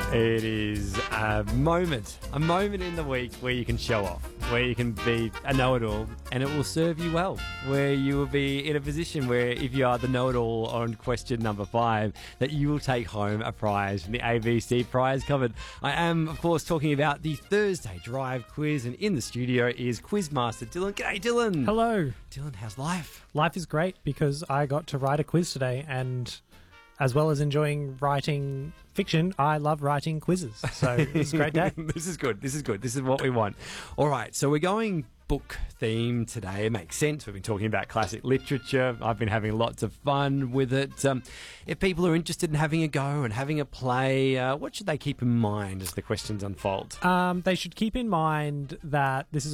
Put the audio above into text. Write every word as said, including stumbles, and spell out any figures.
It is a moment, a moment in the week where you can show off, where you can be a know-it-all and it will serve you well, where you will be in a position where if you are the know-it-all on question number five, that you will take home a prize from the A B C prize cupboard. I am, of course, talking about the Thursday Drive quiz, and in the studio is Quizmaster Dylan. G'day, Dylan. Hello. Dylan, how's life? Life is great because I got to write a quiz today, and as well as enjoying writing fiction, I love writing quizzes. So it's a great day. This is good. This is good. This is what we want. All right, so we're going book theme today. It makes sense. We've been talking about classic literature. I've been having lots of fun with it. Um, if people are interested in having a go and having a play, uh, what should they keep in mind as the questions unfold? Um, they should keep in mind that this is